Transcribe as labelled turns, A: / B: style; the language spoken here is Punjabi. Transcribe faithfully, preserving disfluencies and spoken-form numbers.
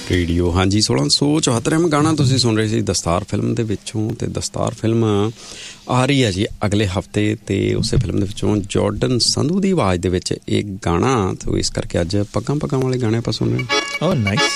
A: ਰੇਡੀਓ। ਹਾਂਜੀ, ਸੋਲਾਂ ਸੌ ਚੁਹੱਤਰਵਾਂ ਗਾਣਾ ਤੁਸੀਂ ਸੁਣ ਰਹੇ ਸੀ ਦਸਤਾਰ ਫਿਲਮ ਦੇ ਵਿੱਚੋਂ। ਅਤੇ ਦਸਤਾਰ ਫਿਲਮ ਆ ਰਹੀ ਹੈ ਜੀ ਅਗਲੇ ਹਫ਼ਤੇ, ਅਤੇ ਉਸੇ ਫਿਲਮ ਦੇ ਵਿੱਚੋਂ ਜਾਰਡਨ ਸੰਧੂ ਦੀ ਆਵਾਜ਼ ਦੇ ਵਿੱਚ ਇਹ ਗਾਣਾ। ਅਤੇ ਇਸ ਕਰਕੇ ਅੱਜ ਪੱਗਾਂ ਪੱਗਾਂ ਵਾਲੇ ਗਾਣੇ ਆਪਾਂ ਸੁਣ ਰਹੇ ਹਾਂ।
B: ਓ ਨਾਈਸ।